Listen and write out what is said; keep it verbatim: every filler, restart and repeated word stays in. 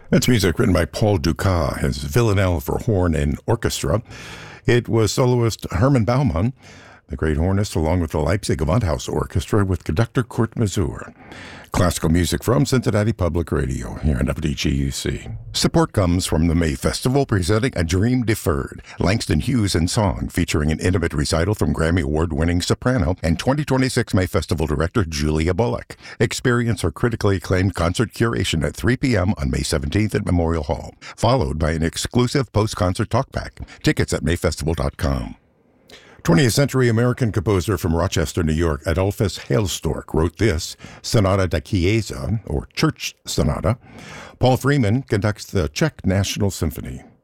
That's music written by Paul Dukas, his Villanelle for horn and orchestra. It was soloist Herman Baumann, the great hornist, along with the Leipzig Gewandhaus Orchestra with conductor Kurt Masur. Classical music from Cincinnati Public Radio here on W G U C. Support comes from the May Festival, presenting A Dream Deferred, Langston Hughes in song, featuring an intimate recital from Grammy Award-winning soprano and twenty twenty-six May Festival director Julia Bullock. Experience her critically acclaimed concert curation at three p.m. on May seventeenth at Memorial Hall, followed by an exclusive post-concert talkback. Tickets at may festival dot com. twentieth century American composer from Rochester, New York, Adolphus Hailstork wrote this Sonata da Chiesa, or Church Sonata. Paul Freeman conducts the Czech National Symphony.